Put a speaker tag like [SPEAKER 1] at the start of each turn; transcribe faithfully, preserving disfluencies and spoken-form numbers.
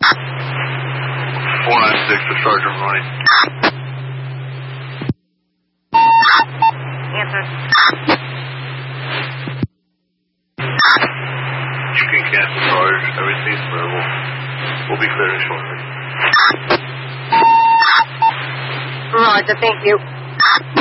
[SPEAKER 1] four nine six to Sergeant Ronnie.
[SPEAKER 2] Answer.
[SPEAKER 1] You can cancel charge. Everything's verbal. We'll be clearing shortly.
[SPEAKER 2] Roger, thank you.